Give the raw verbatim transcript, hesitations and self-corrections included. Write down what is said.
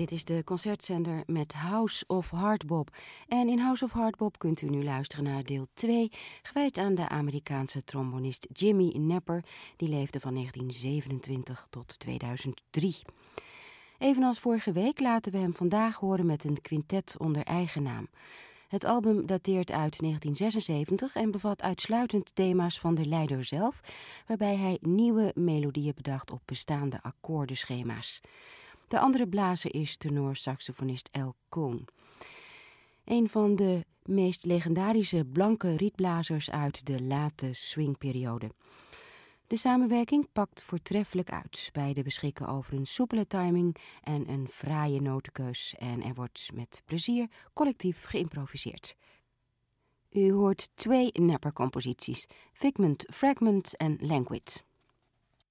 Dit is de concertzender met House of Hardbop. En in House of Hardbop kunt u nu luisteren naar deel twee... gewijd aan de Amerikaanse trombonist Jimmy Knapper. Die leefde van negentien zevenentwintig tot tweeduizend drie. Evenals vorige week laten we hem vandaag horen met een quintet onder eigen naam. Het album dateert uit negentien zesenzeventig en bevat uitsluitend thema's van de leider zelf, waarbij hij nieuwe melodieën bedacht op bestaande akkoordenschema's. De andere blazer is tenor-saxofonist Al Cohn. Een van de meest legendarische blanke rietblazers uit de late swingperiode. De samenwerking pakt voortreffelijk uit. Beiden beschikken over een soepele timing en een fraaie notenkeus. En er wordt met plezier collectief geïmproviseerd. U hoort twee Knapper-composities, Figment, Fragment en Languid.